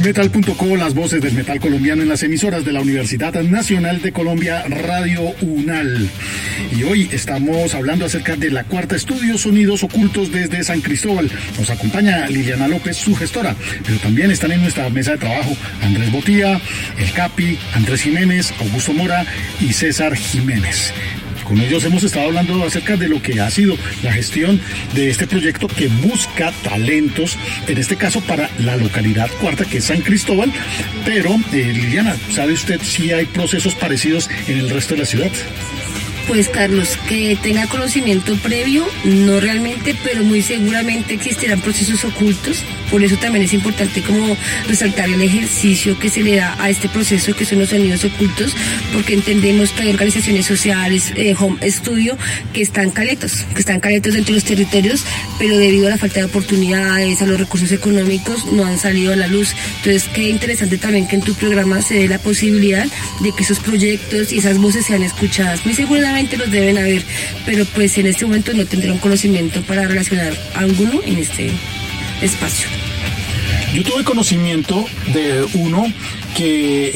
Metal.co, las voces del metal colombiano en las emisoras de la Universidad Nacional de Colombia, Radio UNAL. Y hoy estamos hablando acerca de la cuarta estudio Sonidos Ocultos desde San Cristóbal. Nos acompaña Liliana López, su gestora, pero también están en nuestra mesa de trabajo Andrés Botía, El Capi, Andrés Jiménez, Augusto Mora y César Jiménez. Con ellos hemos estado hablando acerca de lo que ha sido la gestión de este proyecto que busca talentos, en este caso para la localidad cuarta, que es San Cristóbal. Pero, Liliana, ¿sabe usted si hay procesos parecidos en el resto de la ciudad? Pues Carlos, que tenga conocimiento previo, no realmente, pero muy seguramente existirán procesos ocultos. Por eso también es importante como resaltar el ejercicio que se le da a este proceso, que son los sonidos ocultos, porque entendemos que hay organizaciones sociales, home studio, que están caretos dentro de los territorios, pero debido a la falta de oportunidades, a los recursos económicos, no han salido a la luz. Entonces, qué interesante también que en tu programa se dé la posibilidad de que esos proyectos y esas voces sean escuchadas. Muy seguramente los deben haber, pero pues en este momento no tendrán conocimiento para relacionar a alguno en este espacio. Yo tuve conocimiento de uno que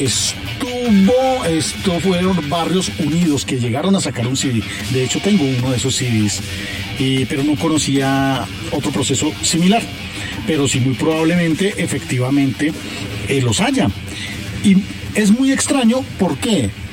fueron Barrios Unidos, que llegaron a sacar un CD. De hecho, tengo uno de esos CDs, pero no conocía otro proceso similar. Pero sí, muy probablemente, efectivamente, los haya. Y es muy extraño, ¿por qué?